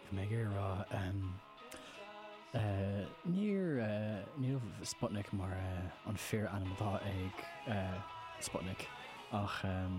mé gur rá níl Sputnik mar an fear animatá ag Sputnik ach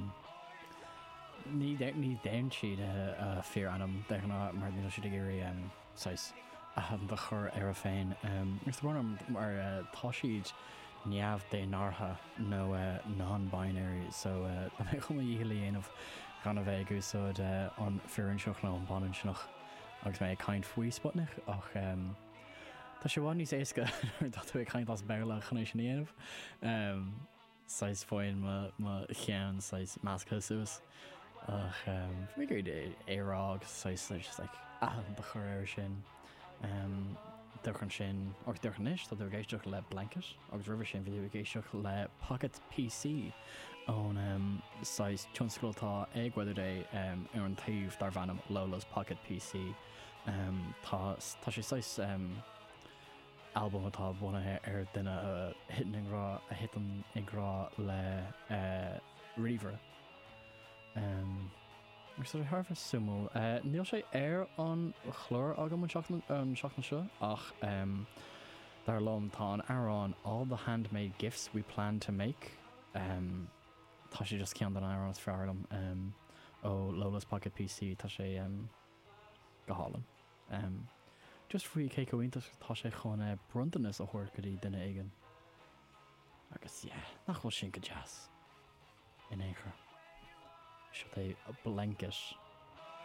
ní déan siad a fear anam deachna mar níl siad gurí sais a de chur ar a féin gus bhna mar tá siad neamh dé nártha nó non-binary so mé chum dhéanamh gan a bheith gúsóid an fearann seach ná an banan sinach agus mé caiint faoi Sputnik ach tá sé bháin níos éasca dat tú caiint as béla chunéis sin dhéanamh sais fáin má chean sais másca suas ach mé gur érág sais de chur air sin Duchan sin ag duchanis tá géisteach le blanket agus rih sin bhíú géisteach le Pocket PC ón sais tionsclótá agweidir é ar an taobh dar bhanam Lola's Pocket PC tá sé sais album atá bunathe ar duine hitan agrá le Reaver Gus ar thbh sumú níl sé ar an chlór agam an seachna seo ach dar lom tá arán all the handmade gifts we plan to make tá sé just cean an arán fearlam ó Lola's Pocket PC tá sé go hálam just faoi céicehhaintas tá sé chun bruntanas a thuir goí duine aigen agus nach bhfuil sin go jazz in éair seo é a blanket